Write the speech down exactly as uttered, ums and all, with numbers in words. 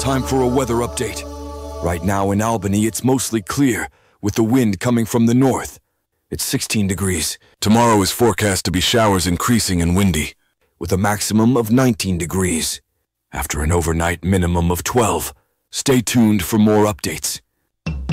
time for a weather update. Right now in Albany, it's mostly clear, with the wind coming from the north. It's sixteen degrees. Tomorrow is forecast to be showers increasing and windy, with a maximum of nineteen degrees. After an overnight minimum of twelve. Stay tuned for more updates.